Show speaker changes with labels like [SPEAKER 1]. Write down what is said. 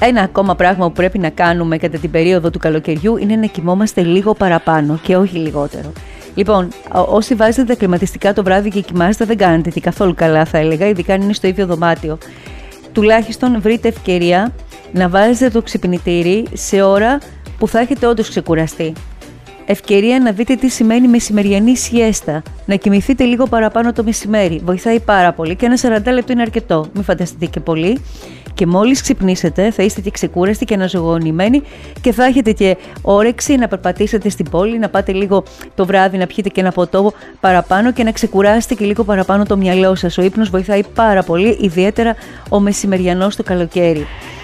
[SPEAKER 1] Ένα ακόμα πράγμα που πρέπει να κάνουμε κατά την περίοδο του καλοκαιριού είναι να κοιμόμαστε λίγο παραπάνω και όχι λιγότερο. Λοιπόν, όσοι βάζετε τα κλιματιστικά το βράδυ και κοιμάστε, δεν κάνετε τι καθόλου καλά, θα έλεγα, ειδικά αν είναι στο ίδιο δωμάτιο. Τουλάχιστον βρείτε ευκαιρία να βάζετε το ξυπνητήρι σε ώρα που θα έχετε όντως ξεκουραστεί. Ευκαιρία να δείτε τι σημαίνει μεσημεριανή σιέστα. Να κοιμηθείτε λίγο παραπάνω το μεσημέρι. Βοηθάει πάρα πολύ και ένα 40 λεπτό είναι αρκετό. Μην φανταστείτε και πολύ. Και μόλις ξυπνήσετε θα είστε και ξεκούραστοι και αναζωογονημένοι και θα έχετε και όρεξη να περπατήσετε στην πόλη, να πάτε λίγο το βράδυ να πιείτε και ένα ποτό παραπάνω και να ξεκουράσετε και λίγο παραπάνω το μυαλό σας. Ο ύπνος βοηθάει πάρα πολύ, ιδιαίτερα ο μεσημεριανός το καλοκαίρι.